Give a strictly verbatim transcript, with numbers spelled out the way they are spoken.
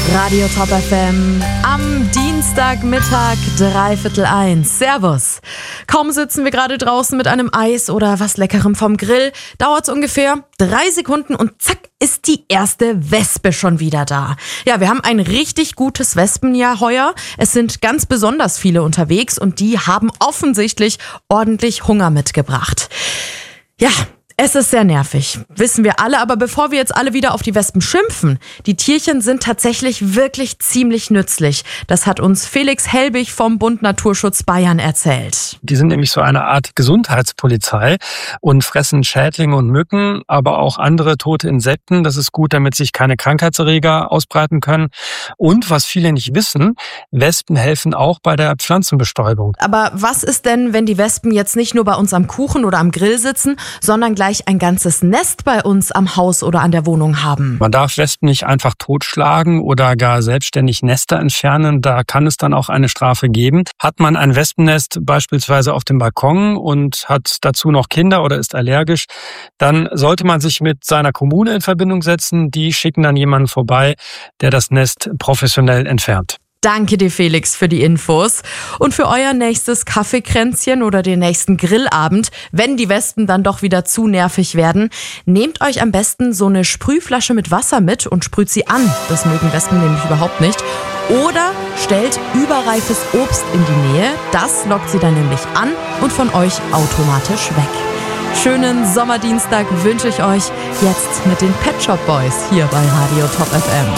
Radio Top F M am Dienstagmittag, dreiviertel eins. Servus. Kaum sitzen wir gerade draußen mit einem Eis oder was Leckerem vom Grill, dauert es ungefähr drei Sekunden und zack ist die erste Wespe schon wieder da. Ja, wir haben ein richtig gutes Wespenjahr heuer. Es sind ganz besonders viele unterwegs und die haben offensichtlich ordentlich Hunger mitgebracht. Ja, es ist sehr nervig, wissen wir alle, aber bevor wir jetzt alle wieder auf die Wespen schimpfen, die Tierchen sind tatsächlich wirklich ziemlich nützlich. Das hat uns Felix Helbig vom Bund Naturschutz Bayern erzählt. Die sind nämlich so eine Art Gesundheitspolizei und fressen Schädlinge und Mücken, aber auch andere tote Insekten. Das ist gut, damit sich keine Krankheitserreger ausbreiten können. Und was viele nicht wissen, Wespen helfen auch bei der Pflanzenbestäubung. Aber was ist denn, wenn die Wespen jetzt nicht nur bei uns am Kuchen oder am Grill sitzen, sondern gleich ein ganzes Nest bei uns am Haus oder an der Wohnung haben? Man darf Wespen nicht einfach totschlagen oder gar selbstständig Nester entfernen. Da kann es dann auch eine Strafe geben. Hat man ein Wespennest beispielsweise auf dem Balkon und hat dazu noch Kinder oder ist allergisch, dann sollte man sich mit seiner Kommune in Verbindung setzen. Die schicken dann jemanden vorbei, der das Nest professionell entfernt. Danke dir, Felix, für die Infos. Und für euer nächstes Kaffeekränzchen oder den nächsten Grillabend, wenn die Wespen dann doch wieder zu nervig werden, nehmt euch am besten so eine Sprühflasche mit Wasser mit und sprüht sie an. Das mögen Wespen nämlich überhaupt nicht. Oder stellt überreifes Obst in die Nähe. Das lockt sie dann nämlich an und von euch automatisch weg. Schönen Sommerdienstag wünsche ich euch jetzt mit den Pet Shop Boys hier bei Radio Top F M.